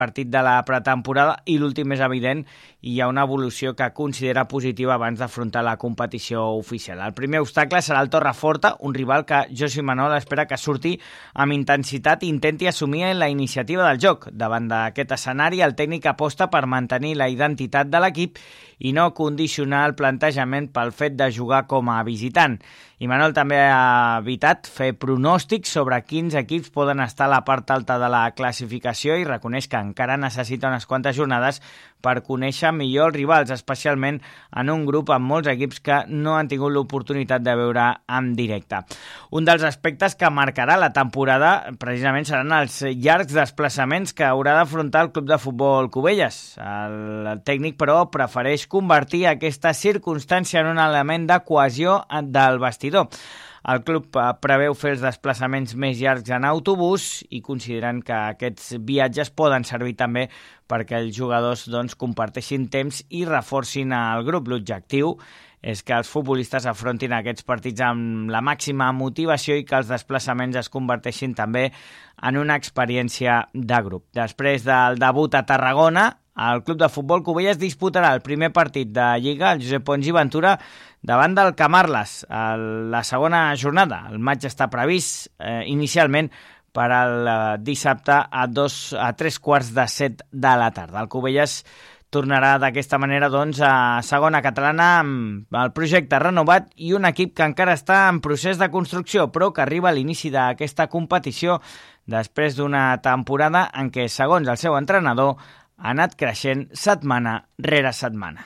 partit de la pretemporada i l'últim més evident, hi ha una evolució que considera positiva abans d'afrontar la competició oficial. El primer obstacle serà el Torreforta, un rival que José Manuel espera que surti amb intensitat i intenti assumir la iniciativa del joc. Davant d'aquest escenari, el tècnic aposta per mantenir la identitat de l'equip i no condicionar el plantejament pel fet de jugar com a visitant. I Manuel també ha evitat fer pronòstics sobre quins equips poden estar a la part alta de la classificació i reconeix que encara necessita unes quantes jornades per conèixer millor els rivals, especialment en un grup amb molts equips que no han tingut l'oportunitat de veure en directe. Un dels aspectes que marcarà la temporada precisament seran els llargs desplaçaments que haurà d'afrontar el Club de Futbol Cubelles. El tècnic, però, prefereix convertir aquesta circumstància en un element de cohesió del vestidor. El club preveu fer els desplaçaments més llargs en autobús i consideren que aquests viatges poden servir també perquè els jugadors comparteixin temps i reforcin el grup. L'objectiu és que els futbolistes afrontin aquests partits amb la màxima motivació i que els desplaçaments es converteixin també en una experiència de grup. Després del debut a Tarragona, el Club de Futbol Cubelles disputarà el primer partit de Lliga, el Josep Pons i Ventura, davant del Camarles, a la segona jornada. El matx està previst inicialment per al dissabte a 3:15 de la tarda. El Cubelles tornarà d'aquesta manera a segona catalana amb el projecte renovat i un equip que encara està en procés de construcció, però que arriba a l'inici d'aquesta competició després d'una temporada en què, segons el seu entrenador, ha anat creixent setmana rere setmana.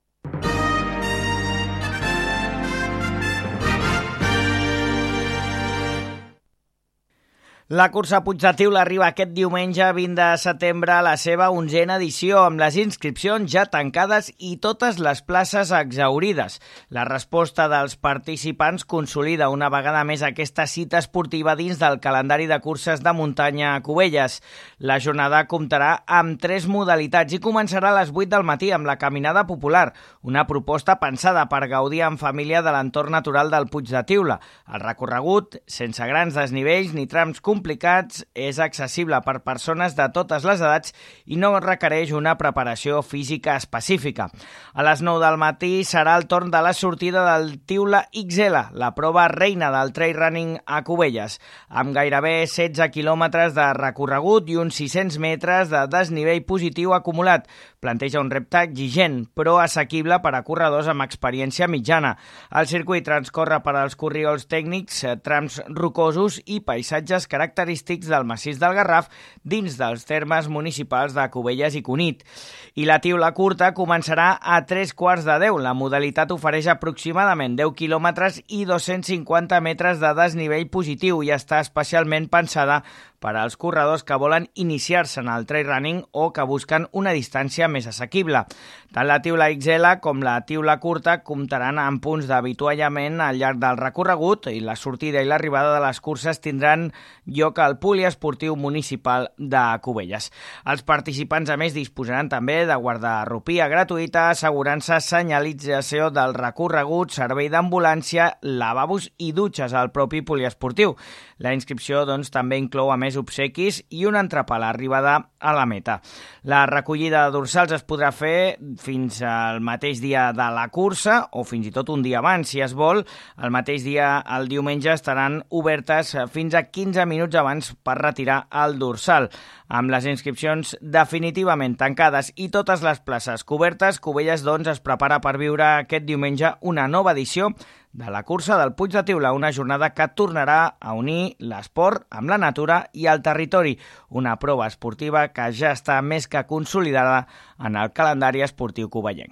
La cursa Puig de Tiula arriba aquest diumenge 20 de setembre a la seva 11a edició, amb les inscripcions ja tancades i totes les places exhaurides. La resposta dels participants consolida una vegada més aquesta cita esportiva dins del calendari de curses de muntanya a Cubelles. La jornada comptarà amb 3 modalitats i començarà a les 8 del matí amb la caminada popular, una proposta pensada per gaudir en família de l'entorn natural del Puig de Tiula. El recorregut, sense grans desnivells ni trams complicats, és accessible per persones de totes les edats i no requereix una preparació física específica. A les 9 del matí serà el torn de la sortida del Tiula XL, la prova reina del trail running a Cubelles, amb gairebé 16 quilòmetres de recorregut i uns 600 metres de desnivell positiu acumulat. Planteja un repte exigent, però assequible per a corredors amb experiència mitjana. El circuit transcorre per als corriols tècnics, trams rocosos i paisatges característics del massís del Garraf dins dels termes municipals de Cubelles i Cunit. I la Tiula curta començarà a 3:15. La modalitat ofereix aproximadament 10 quilòmetres i 250 metres de desnivell positiu i està especialment pensada per als corredors que volen iniciar-se en el trail running o que busquen una distància més assequible. Tant la Tiula XL com la Tiula curta comptaran amb punts d'avituallament al llarg del recorregut i la sortida i l'arribada de les curses tindran lloc al Poliesportiu Municipal de Cubelles. Els participants, a més, disposaran també de guardarropia gratuïta, assegurança, senyalització del recorregut, servei d'ambulància, lavabos i dutxes al propi poliesportiu. La inscripció, també inclou, a més, obsequis i un entrepà a l'arribada a la meta. La recollida de dorsals es podrà fer fins al mateix dia de la cursa o fins i tot un dia abans, si es vol. El mateix dia, el diumenge, estaran obertes fins a 15 minuts abans per retirar el dorsal. Amb les inscripcions definitivament tancades i totes les places cobertes, Cubelles, es prepara per viure aquest diumenge una nova edició de la cursa del Puig de Tiula, una jornada que tornarà a unir l'esport amb la natura i el territori, una prova esportiva que ja està més que consolidada en el calendari esportiu cubellenc.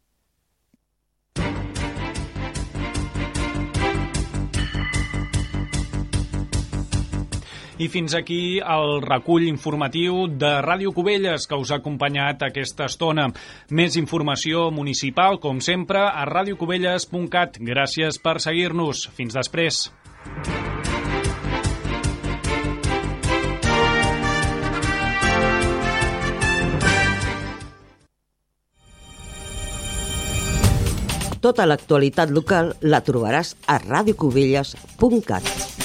I fins aquí el recull informatiu de Ràdio Cubelles que us ha acompanyat aquesta estona. Més informació municipal, com sempre, a radiocubelles.cat. Gràcies per seguir-nos. Fins després. Tota l'actualitat local la trobaràs a radiocubelles.cat.